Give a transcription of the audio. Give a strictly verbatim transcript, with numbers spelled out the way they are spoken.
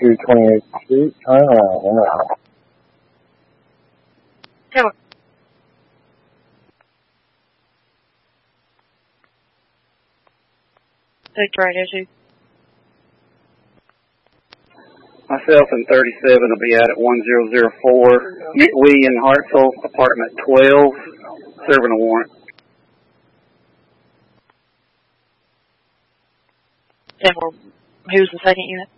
through twenty-eighth Street, turn around and out. Come on. Take right as you. Myself and thirty-seven will be out at one zero zero four. We in Hartsville, apartment twelve, serving a warrant. ten four. Who's the second unit?